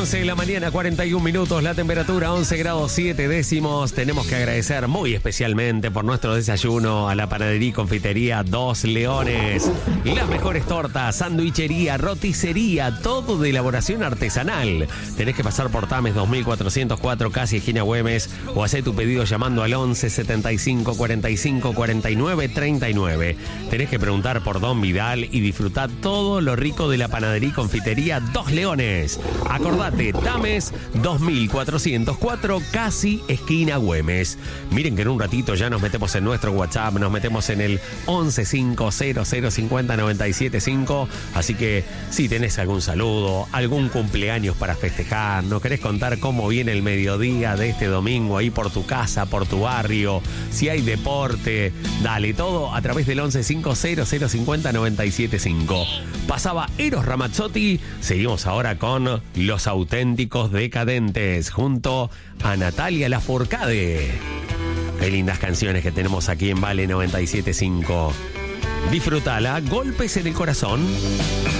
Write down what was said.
11 de la mañana, 41 minutos, la temperatura 11 grados 7 décimos. Tenemos que agradecer muy especialmente por nuestro desayuno a la panadería y confitería Dos Leones. Las mejores tortas, sandwichería, roticería, todo de elaboración artesanal. Tenés que pasar por Tames 2404, casi esquina Güemes, o hacer tu pedido llamando al 11 75 45 49 39. Tenés que preguntar por Don Vidal y disfrutar todo lo rico de la panadería y confitería Dos Leones. Acordate, Tames 2404, casi esquina Güemes. Miren que en un ratito ya nos metemos en nuestro WhatsApp, nos metemos en el 1150050975. Así que si tenés algún saludo, algún cumpleaños para festejar, no querés contar cómo viene el mediodía de este domingo ahí por tu casa, por tu barrio, si hay deporte, dale todo a través del 1150050975. Pasaba Eros Ramazzotti, seguimos ahora con Los Auténticos Decadentes junto a Natalia Lafourcade. Qué lindas canciones que tenemos aquí en Vale 97.5. Disfrutala, Golpes en el Corazón.